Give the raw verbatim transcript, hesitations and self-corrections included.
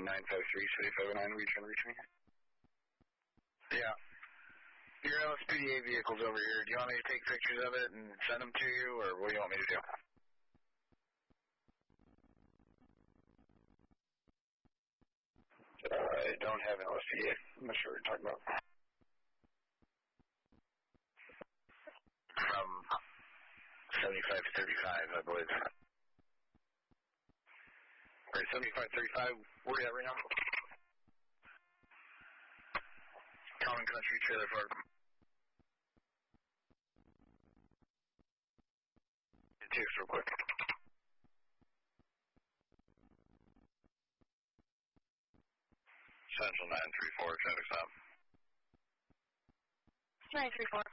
one nine five three, city five oh nine, are you trying to reach me? Yeah. Your L S P D A vehicle's over here. Do you want me to take pictures of it and send them to you, or what do you want me to do? Uh, I don't have an L S P D A. I'm not sure what you're talking about. From seventy-five thirty-five, I believe. All right, seventy-five thirty-five, where are you at right now? Common Country Trailer Park. Text real quick. Central nine three four, traffic stop. nine three four.